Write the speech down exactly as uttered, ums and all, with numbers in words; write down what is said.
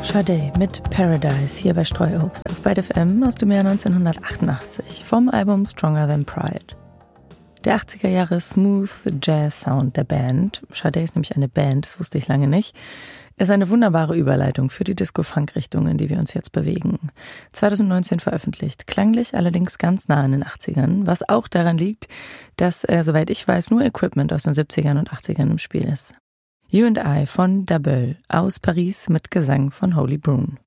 Sade mit Paradise hier bei Streuobst auf Byte F M aus dem Jahr neunzehnhundertachtundachtzig vom Album Stronger Than Pride. Der achtziger Jahre Smooth Jazz Sound der Band, Sade ist nämlich eine Band, das wusste ich lange nicht, ist eine wunderbare Überleitung für die Disco-Funk-Richtung, in die wir uns jetzt bewegen. zweitausendneunzehn veröffentlicht, klanglich allerdings ganz nah in den achtzigern, was auch daran liegt, dass, äh, soweit ich weiß, nur Equipment aus den siebzigern und achtzigern im Spiel ist. You and I von Dabel aus Paris mit Gesang von Holy Brune.